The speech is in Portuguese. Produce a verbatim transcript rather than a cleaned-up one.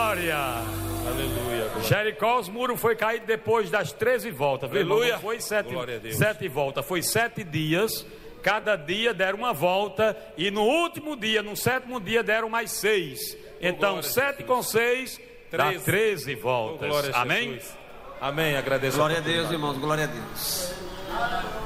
Glória. Aleluia. Jericó, os muros foi caído depois das treze voltas. Aleluia. Não foi sete, Glória a Deus. sete voltas, foi sete dias. Cada dia deram uma volta. E no último dia, no sétimo dia, deram mais seis. Então, glória a sete Jesus. com seis, dá Treze. treze Oh, voltas. glória a Amém? Jesus. Amém. Agradeço. Glória a Deus, irmãos, glória a Deus.